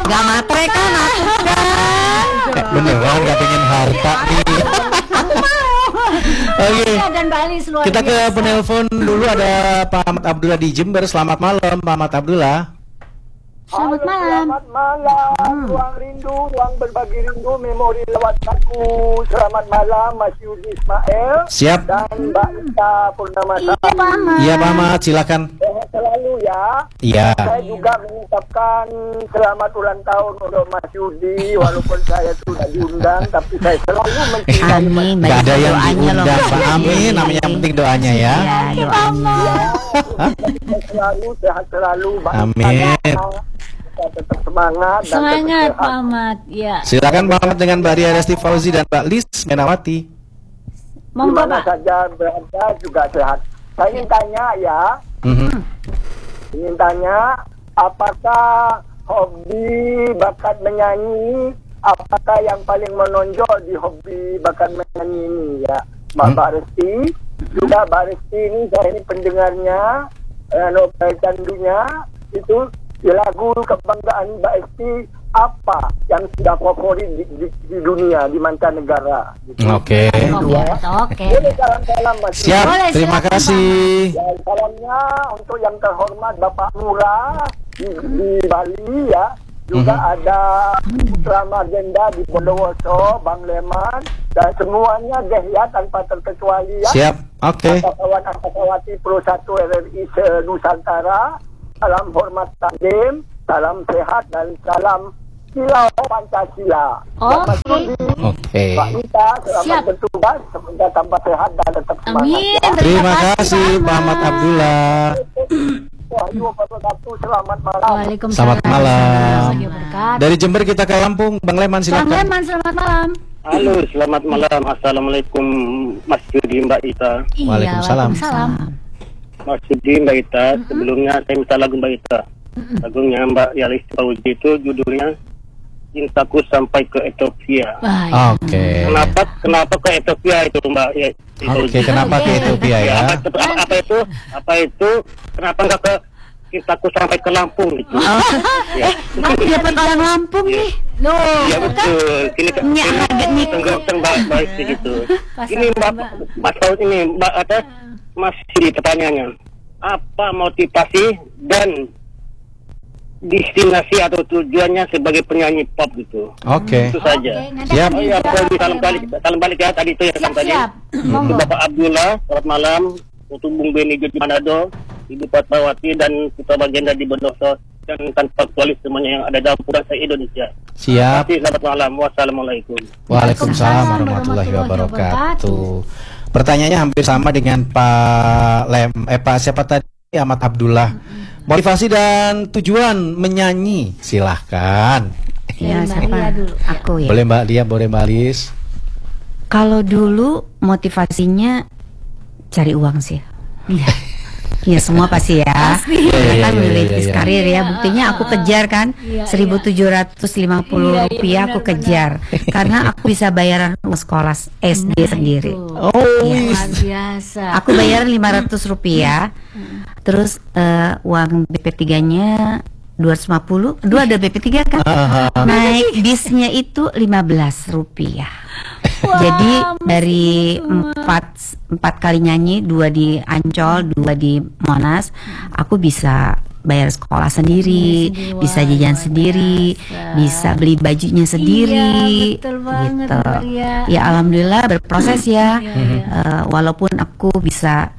Gak matre kan aku kan. Beneran gak pengen harta nih. Oke. Kita ke penelpon dulu, ada Pak Ahmad Abdullah di Jember. Selamat malam Pak Ahmad Abdullah. Selamat malam. Selamat malam. Ruang rindu, ruang berbagi rindu, memori lewat lagu. Selamat malam Mas Yudi Ismail. Siap. Dan Mbak Ita Purnamasa. Iya Pak Ahmad, silakan. Sehat selalu ya. Iya. Saya juga mengucapkan selamat ulang tahun untuk Mas Yudi. Walaupun saya sudah diundang, tapi saya selalu mencintai. Amin. Gak ada yang diundang Pak. Amin. Namanya penting doanya ya. Ya, doanya. Selalu sehat selalu. Amin. Tetap semangat. Semangat Pak Ahmad. Ya. Silakan Pak Ahmad dengan Mbak Ria Resti Fauzi dan Mbak Lis Menawati. Monggo Dimana Pak. saja berada juga sehat. Saya ingin tanya ya. Ingin tanya, apakah hobi bakat menyanyi, apakah yang paling menonjol di hobi bakat menyanyi ini ya, Mbak Resti? Juga Mbak Resti ini, saya ini pendengarnya, novel candunya itu lagu kebanggaan Mbak Resti apa yang sudah favorit di dunia, di mancanegara? Gitu. Oke. Oke. Boleh salam-salam Mas. Siap. Boleh, Terima silakan, kasih. Dan salamnya untuk yang terhormat Bapak Lurah di Bali ya. Juga ada Putra Magenda di Bondowoso, Bang Leman, dan semuanya deh ya tanpa terkecuali ya. Siap. Oke. Kawan-kawan Pro 1 RRI Nusantara, salam hormat takdim, salam sehat dan salam silau Pancasila. Oke. Oke. Pak Ita, selamat Siap. bertugas, semoga tambah sehat dan tetap semangat. Amin. ya. Terima kasih Pak Ahmad Abdullah. Wabarakatuh, selamat malam. Waalaikumsalam. Selamat malam. Warahmatullahi wabarakatuh. Dari Jember kita ke Lampung, Bang Leman Bang silakan. Leman, selamat malam. Halo, selamat malam. Assalamualaikum Mas Yudi, Mbak Ita. Iya, Waalaikumsalam. Mas Yudi, Mbak Ita, sebelumnya saya minta lagu Mbak Ita. Lagunya Mbak Yalis Fauzi itu judulnya Cintaku Sampai ke Ethiopia. Baik. Oke. Kenapa ke Ethiopia itu Mbak? Ya, Oke, kenapa ke Ethiopia ya? Apa itu? Kenapa nggak ke Cintaku Sampai ke Lampung gitu? Ya. Nanti dapat orang Lampung nih. Iya betul. Sini tenggorokan baik gitu. Ini Mbak Fauzi ini Mbak ada masih pertanyaannya. Apa motivasi dan destinasi atau tujuannya sebagai penyanyi pop gitu? Oke. Itu saja. Siap. Oh iya, salam balik ya tadi itu ya salam tadi. Siap. Untuk Bapak Abdullah, selamat malam. Untuk Bung Beni di Manado, Ibu Fatmawati dan Putra Bagenda di Bondowoso dan tanpa kualis semuanya yang ada dalam Purasa Indonesia. Siap. Terima kasih, selamat malam. Wassalamualaikum. Waalaikumsalam warahmatullahi wabarakatuh. Pertanyaannya hampir sama dengan Pak siapa tadi? Ahmad Abdullah. Motivasi dan tujuan menyanyi, silahkan. Ya, siapa? Aku ya. Boleh Mbak Lia, boleh Mbak Lis. Kalau dulu motivasinya cari uang sih. Iya. Iya semua pasti ya. Kita merintis karir ya. Buktinya aku kejar kan 1.750 rupiah aku kejar karena aku bisa bayaran sekolah SD sendiri. Oh, Luar biasa. Aku bayaran 500 rupiah. Terus uang BP3-nya 250. Dua ada BP3 kan? Naik bisnya itu 15 rupiah. Jadi dari empat kali nyanyi, 2 di Ancol, 2 di Monas, aku bisa bayar sekolah sendiri, bisa jajan sendiri, bisa beli bajunya sendiri, Iya, betul banget, gitu. Maria. Ya alhamdulillah berproses ya. Walaupun aku bisa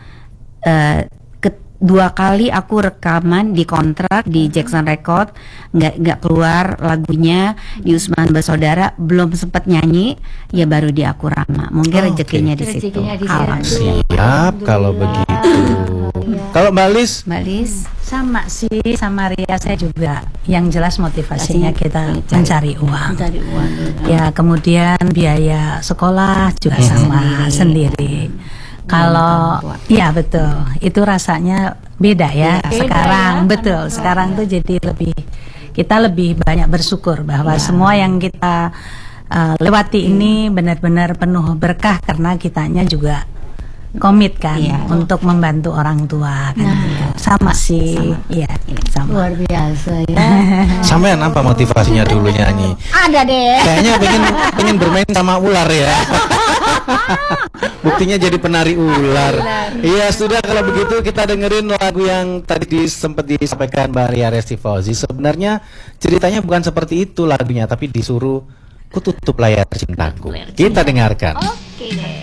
2 kali aku rekaman di kontrak di Jackson Record, nggak keluar lagunya di Usman Bersaudara, belum sempat nyanyi, ya baru di Akurama. Mungkin rezekinya di situ. Rezekinya di situ. Alhamdulillah. Siap kalau begitu. Kalau Mbak Lis, Mbak Lis, sama sih sama Ria, saya juga yang jelas motivasinya kita mencari uang. Mencari uang. Ya kemudian biaya sekolah juga sama sendiri. Kalau ya betul, itu rasanya beda ya. Sekarang betul, sekarang tuh jadi kita lebih banyak bersyukur bahwa semua yang kita lewati ini benar-benar penuh berkah karena kitanya juga komit kan Iya. untuk membantu orang tua kan. Sama sih. Iya, sama. Luar biasa ya. Sampean apa motivasinya dulu nyanyi? Ada deh. Kayaknya pengen bermain sama ular ya. Buktinya jadi penari ular. Iya, sudah kalau begitu kita dengerin lagu yang tadi sempat disampaikan Mbak Ria Resti Fauzi. Sebenarnya ceritanya bukan seperti itu lagunya, tapi disuruh ku tutup layar cintaku. Kita dengarkan. Oke deh.